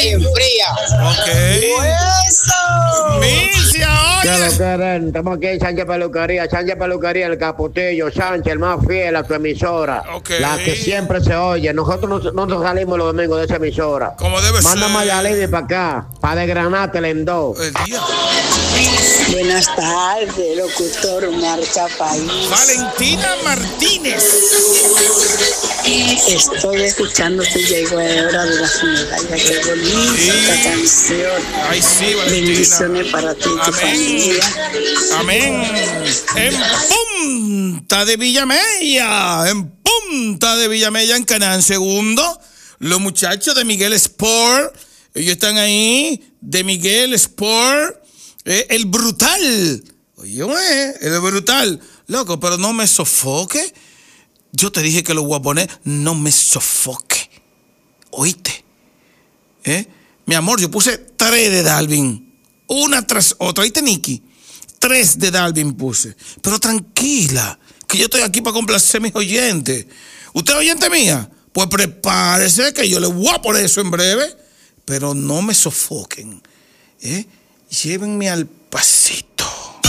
enfría. Ok. ¡Eso! Misia, ¿Qué oye. lo quieren? Estamos aquí en Sánchez Peluquería, el Capotillo, Sánchez, el más fiel a tu emisora. Ok. La que siempre se oye. Nosotros no nos salimos los domingos de esa emisora. Como debe Manda ser. Mayalini para acá, para desgranártela en dos. El día. Buenas tardes, locutor Marca País. Valentina Martínez. Estoy escuchando tu llegó a hora de las medallas. Qué bonita Sí. esta canción. Ay, sí, Valentina. Bendiciones para ti y tu familia. Amén. En Punta de Villamella. En Punta de Villamella, en Canaán Segundo. Los muchachos de Miguel Sport. Ellos están ahí. De Miguel Sport. El brutal. Oye, el brutal. Loco, pero no me sofoque. Yo te dije que lo voy a poner. No me sofoque. ¿Oíste? Mi amor, yo puse 3 de Dalvin. Una tras otra. ¿Oíste, Nicky? 3 de Dalvin puse. Pero tranquila, que yo estoy aquí para complacer a mis oyentes. ¿Usted es oyente mía? Pues prepárese que yo le voy a poner eso en breve. Pero no me sofoquen. Llévenme al pasito.